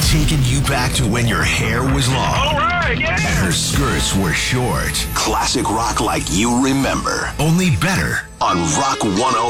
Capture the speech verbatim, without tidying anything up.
Taking you back to when your hair was long. All right, yeah. And her skirts were short. Classic rock like you remember. Only better on Rock one oh